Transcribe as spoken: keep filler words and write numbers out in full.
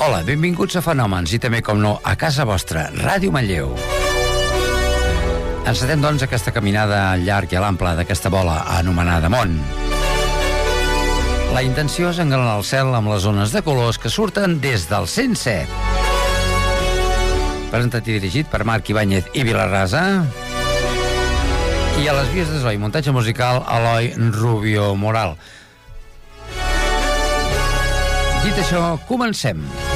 Hola, benvinguts a Fenòmens i també, com no, a casa vostra, Ràdio Manlleu. Encetem, doncs, aquesta caminada al llarg i a l'ample d'aquesta bola anomenada món. La intenció és engalanar el cel amb les ones de colors que surten des del cent set. Presentat i dirigit per Marc Ibáñez i Vilarrasa. I a les vies de so i muntatge musical, Eloi Rubio Moral. Dit això, comencem.